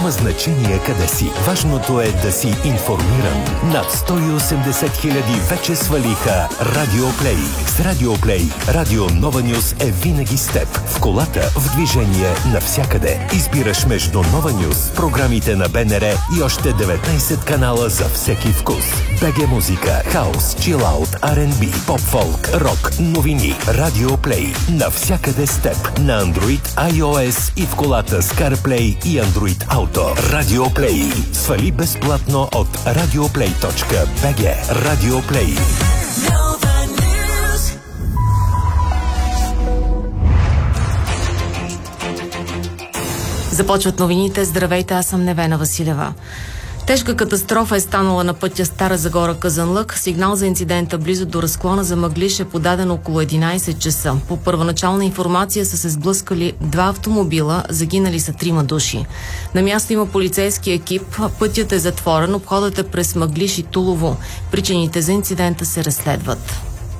Няма значение къде си. Важното е да си информиран. Над 180 хиляди вече свалиха Радиоплей. С Радиоплей Радио Нова Нюс е винаги с теб. В колата, в движение, навсякъде. Избираш между Нова Нюс, програмите на БНР и още 19 канала за всеки вкус. БГ музика, хаус, чилаут, R&B, поп-фолк, рок, новини. Радиоплей. Навсякъде с теб. На Android, iOS и в колата с CarPlay и Android Auto. Радиоплей. Свали безплатно от radioplay.bg. Радиоплей. Започват новините. Здравейте, аз съм Невена Василева. Тежка катастрофа е станала на пътя Стара Загора – Казанлък. Сигнал за инцидента близо до разклона за Мъглиж е подаден около 11 часа. По първоначална информация са се сблъскали 2 автомобила, загинали са 3 души. На място има полицейски екип, пътят е затворен, обходът е през Мъглиж и Тулово. Причините за инцидента се разследват.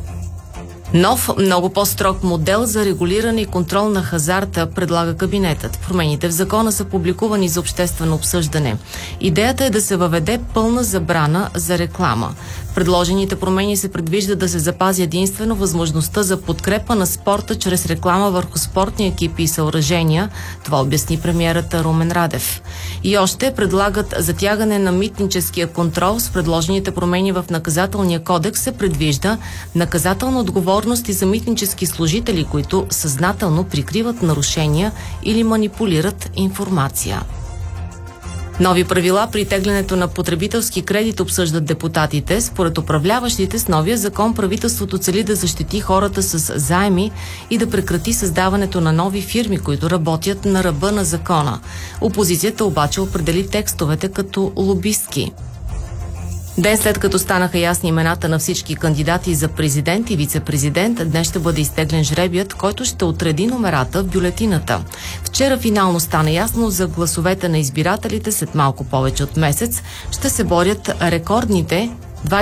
Нов, много по-строг модел за регулиране и контрол на хазарта предлага кабинетът. Промените в закона са публикувани за обществено обсъждане. Идеята е да се въведе пълна забрана за реклама. Предложените промени се предвижда да се запази единствено възможността за подкрепа на спорта чрез реклама върху спортни екипи и съоръжения. Това обясни премиерът Румен Радев. И още предлагат затягане на митническия контрол. С предложените промени в наказателния кодекс се предвижда наказателна отговорност и за митнически служители, които съзнателно прикриват нарушения или манипулират информация. Нови правила при теглянето на потребителски кредит обсъждат депутатите. Според управляващите с новия закон правителството цели да защити хората с заеми и да прекрати създаването на нови фирми, които работят на ръба на закона. Опозицията обаче определи текстовете като лобистки. Ден след като станаха ясни имената на всички кандидати за президент и вице-президент, днес ще бъде изтеглен жребият, който ще отреди номерата в бюлетината. Вчера финално стана ясно за гласовете на избирателите. След малко повече от месец ще се борят рекордните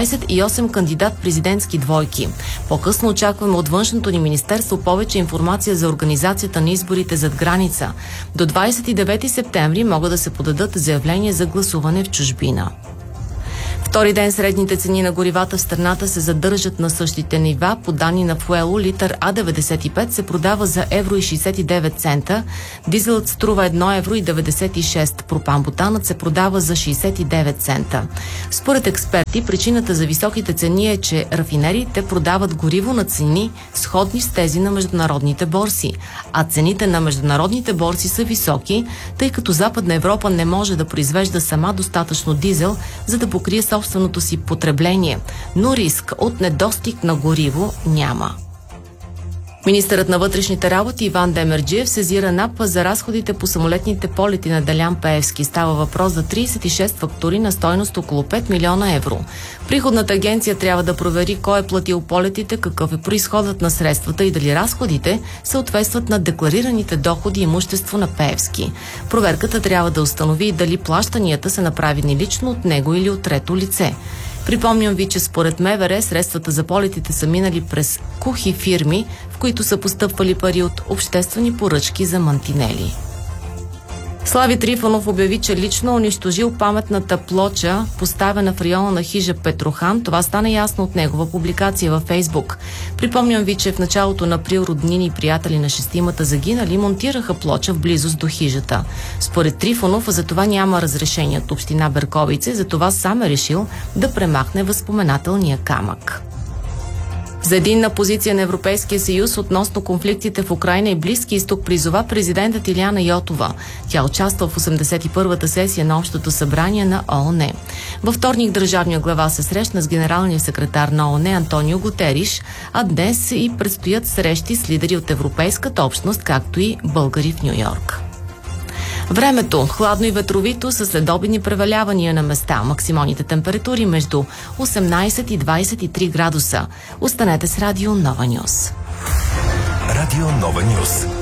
28 кандидат-президентски двойки. По-късно очакваме от външното ни министерство повече информация за организацията на изборите зад граница. До 29 септември могат да се подадат заявления за гласуване в чужбина. Втори ден средните цени на горивата в страната се задържат на същите нива. По данни на Фуело, литър А95 се продава за евро и 69 цента, дизелът струва 1 евро и 96, пропан-бутанът се продава за 69 цента. Според експерти, причината за високите цени е, че рафинериите продават гориво на цени сходни с тези на международните борси, а цените на международните борси са високи, тъй като Западна Европа не може да произвежда сама достатъчно дизел, за да покрие собственото си потребление, но риск от недостиг на гориво няма. Министърът на вътрешните работи Иван Демерджиев сезира НАП за разходите по самолетните полети на Делян Пеевски. Става въпрос за 36 фактури на стойност около 5 милиона евро. Приходната агенция трябва да провери кой е платил полетите, какъв е произходът на средствата и дали разходите съответстват на декларираните доходи и имущество на Пеевски. Проверката трябва да установи дали плащанията са направени лично от него или от трето лице. Припомням ви, че според МВР средствата за полетите са минали през кухи фирми, в които са постъпвали пари от обществени поръчки за мантинели. Слави Трифонов обяви, че лично унищожил паметната плоча, поставена в района на хижа Петрохан. Това стана ясно от негова публикация във Фейсбук. Припомням ви, че в началото на април роднини и приятели на шестимата загинали монтираха плоча в близост до хижата. Според Трифонов, за това няма разрешение от община Берковица и за това сам е решил да премахне възпоменателния камък. За единна позиция на Европейския съюз относно конфликтите в Украйна и Близки изток призова президентът Илияна Йотова. Тя участва в 81-та сесия на Общото събрание на ООН. Във вторник държавния глава се срещна с генералния секретар на ООН Антонио Гутериш, а днес и предстоят срещи с лидери от Европейската общност, както и българи в Ню-Йорк. Времето. Хладно и ветровито с следобедни превалявания на места. Максималните температури между 18 и 23 градуса. Останете с Радио Нова Нюс. Радио Нова Нюс.